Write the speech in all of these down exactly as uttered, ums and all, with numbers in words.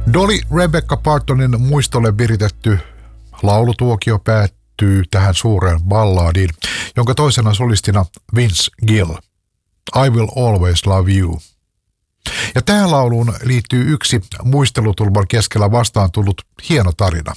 Dolly Rebecca Partonin muistolle viritetty laulutuokio päättyy tähän suureen ballaadiin, jonka toisena solistina Vince Gill. I Will Always Love You. Ja tähän lauluun liittyy yksi muistelutulman keskellä vastaan tullut hieno tarina.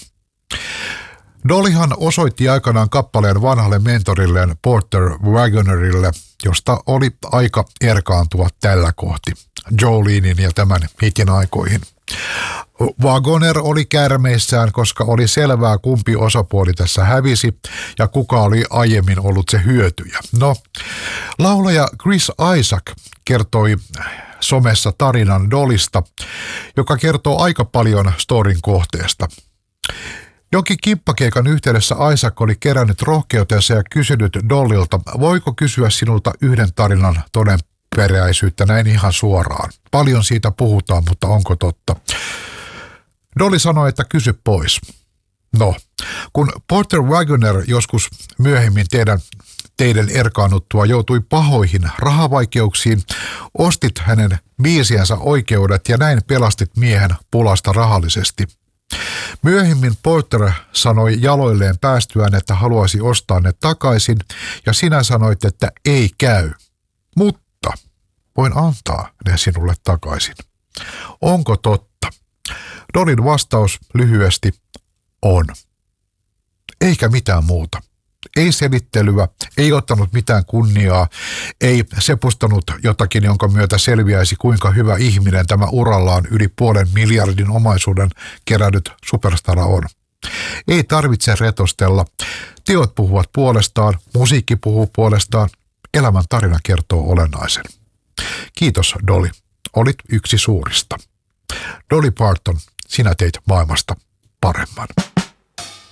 Dollyhan osoitti aikanaan kappaleen vanhalle mentorilleen Porter Wagonerille, josta oli aika erkaantua tällä kohti Jolenein ja tämän hitin aikoihin. Wagoner oli kärmeissään, koska oli selvää, kumpi osapuoli tässä hävisi ja kuka oli aiemmin ollut se hyötyjä. No, laulaja Chris Isaak kertoi somessa tarinan Dollysta, joka kertoo aika paljon storin kohteesta. Jonkin kimppakeikan yhteydessä Isaak oli kerännyt rohkeutensa ja kysynyt Dollylta, voiko kysyä sinulta yhden tarinan todenperäisyyttä näin ihan suoraan. Paljon siitä puhutaan, mutta onko totta? Dolly sanoi, että kysy pois. No, kun Porter Wagoner joskus myöhemmin teidän, teidän erkaannuttua joutui pahoihin rahavaikeuksiin, ostit hänen biisiensä oikeudet ja näin pelastit miehen pulasta rahallisesti. Myöhemmin Porter sanoi jaloilleen päästyään, että haluaisi ostaa ne takaisin ja sinä sanoit, että ei käy. Mutta voin antaa ne sinulle takaisin. Onko totta? Dollyn vastaus lyhyesti on. Eikä mitään muuta. Ei selittelyä, ei ottanut mitään kunniaa, ei sepustanut jotakin, jonka myötä selviäisi kuinka hyvä ihminen tämä urallaan yli puolen miljardin omaisuuden kerännyt superstara on. Ei tarvitse retostella. Teot puhuvat puolestaan, musiikki puhuu puolestaan, elämän tarina kertoo olennaisen. Kiitos Dolly, olit yksi suurista. Dolly Parton, sinä teit maailmasta paremman.